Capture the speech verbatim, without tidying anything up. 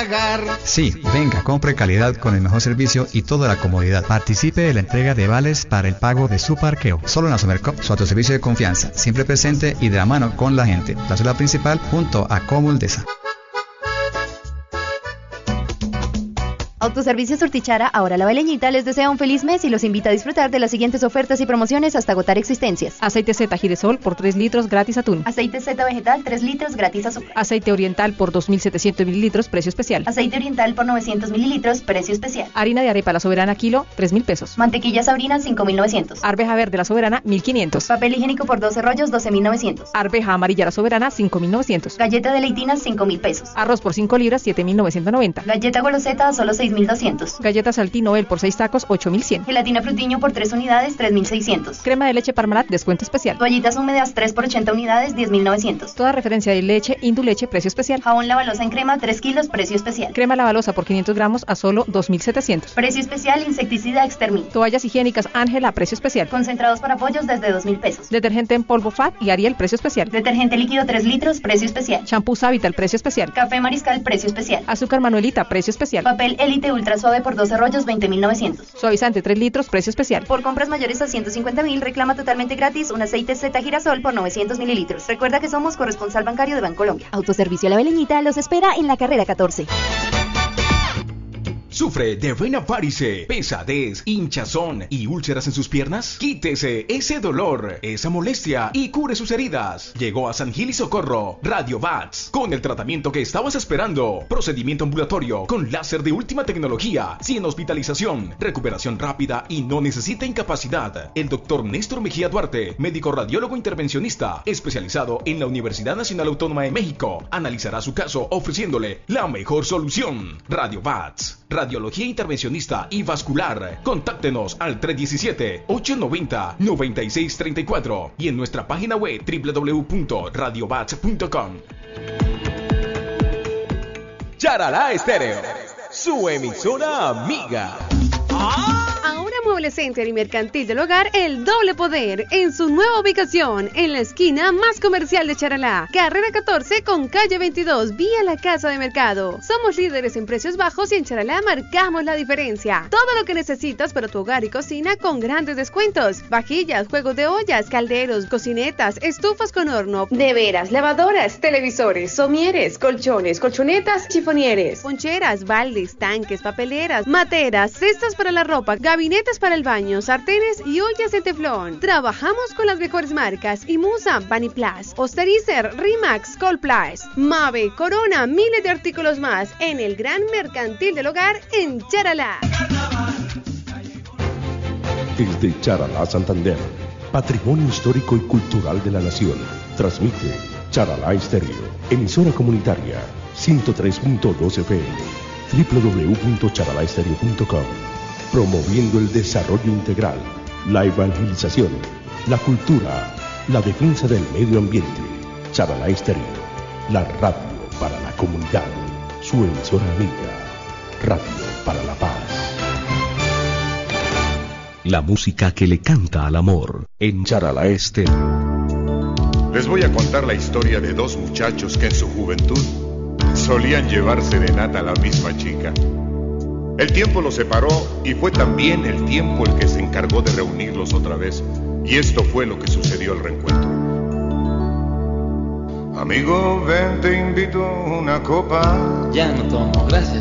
Sí, venga, compre calidad con el mejor servicio y toda la comodidad. Participe de la entrega de vales para el pago de su parqueo. Solo en Asomerco, su autoservicio de confianza, siempre presente y de la mano con la gente. La ciudad principal junto a Comuldesa. Autoservicio Surtichara, ahora La Beleñita, les desea un feliz mes y los invita a disfrutar de las siguientes ofertas y promociones hasta agotar existencias. Aceite Z Girasol por tres litros gratis atún. Aceite Z vegetal tres litros gratis azúcar. Aceite oriental por dos mil setecientos mililitros, precio especial. Aceite oriental por novecientos mililitros, precio especial. Harina de arepa La Soberana kilo, tres mil pesos. Mantequilla Sabrina cinco mil novecientos. Arveja verde La Soberana, mil quinientos. Papel higiénico por doce rollos, doce mil novecientos. Arveja amarilla La Soberana, cinco mil novecientos. Galleta de leitinas, cinco mil pesos. Arroz por cinco libras, siete mil novecientos noventa. Galleta goloseta, solo seis mil doscientos. Galleta Saltín Noel por seis tacos, ocho mil cien. Gelatina Frutiño por tres unidades, tres mil seiscientos. Crema de leche Parmalat, descuento especial. Toallitas húmedas tres por ochenta unidades, diez mil novecientos. Toda referencia de leche, Induleche, precio especial. Jabón Lavalosa en crema, tres kilos, precio especial. Crema Lavalosa por quinientos gramos a solo dos mil setecientos. Precio especial, insecticida Extermin. Toallas higiénicas Ángela, precio especial. Concentrados para pollos desde dos mil pesos. Detergente en polvo F A D y Ariel, precio especial. Detergente líquido tres litros, precio especial. Champú Savital, precio especial. Café Mariscal, precio especial. Azúcar Manuelita, precio especial. Papel Elite Ultra Suave por doce rollos, veinte mil novecientos. Suavizante tres litros, precio especial. Por compras mayores a ciento cincuenta mil, reclama totalmente gratis un aceite Z Girasol por novecientos mililitros. Recuerda que somos corresponsal bancario de Bancolombia. Autoservicio La Beleñita los espera en la carrera catorce. ¿Sufre de vena varice, pesadez, hinchazón y úlceras en sus piernas? Quítese ese dolor, esa molestia y cure sus heridas. Llegó a San Gil y Socorro Radio Bats con el tratamiento que estabas esperando. Procedimiento ambulatorio con láser de última tecnología, sin hospitalización, recuperación rápida y no necesita incapacidad. El doctor Néstor Mejía Duarte, médico radiólogo intervencionista, especializado en la Universidad Nacional Autónoma de México, analizará su caso ofreciéndole la mejor solución. Radio Bats. Radiología intervencionista y vascular. Contáctenos al tres uno siete, ocho nueve cero, nueve seis tres cuatro y en nuestra página web doble u doble u doble u punto radio bats punto com. Charalá Estéreo, su emisora amiga. Ahora Mueble Center y Mercantil del Hogar, el doble poder, en su nueva ubicación, en la esquina más comercial de Charalá, carrera catorce con calle veintidós, vía la Casa de Mercado. Somos líderes en precios bajos y en Charalá marcamos la diferencia. Todo lo que necesitas para tu hogar y cocina con grandes descuentos. Vajillas, juegos de ollas, calderos, cocinetas, estufas con horno, neveras, lavadoras, televisores, somieres, colchones, colchonetas, chifonieres, poncheras, baldes, tanques, papeleras, materas, cestas para la ropa, gabinetes para el baño, sartenes y ollas de teflón. Trabajamos con las mejores marcas: Imusa, Vaniplas, Osterizer, Rimax, Colplas, Mave, Corona, miles de artículos más en el gran Mercantil del Hogar en Charalá. Desde Charalá, Santander, Patrimonio Histórico y Cultural de la Nación, transmite Charalá Estéreo, emisora comunitaria, ciento tres punto dos F M, doble u doble u doble u punto charalá estéreo punto com. Promoviendo el desarrollo integral, la evangelización, la cultura, la defensa del medio ambiente. Charalá Estéreo, la radio para la comunidad. Su emisora amiga, Radio para la Paz. La música que le canta al amor en Charalá Estéreo. Les voy a contar la historia de dos muchachos que en su juventud solían llevar serenata a la misma chica. El tiempo los separó y fue también el tiempo el que se encargó de reunirlos otra vez. Y esto fue lo que sucedió al reencuentro. Amigo, ven, te invito una copa. Ya no tomo, gracias.